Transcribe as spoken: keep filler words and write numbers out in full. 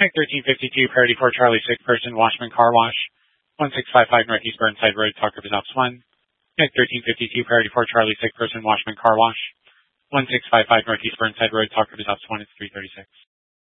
Meg thirteen fifty-two, Priority four Charlie six person, Washman Car Wash. one six five five Northeast Burnside Road, Tucker Ops one. Meg thirteen fifty-two, Priority four Charlie six person, Washman Car Wash. one six five five Northeast Burnside Road, Tucker Ops one, it's three thirty-six.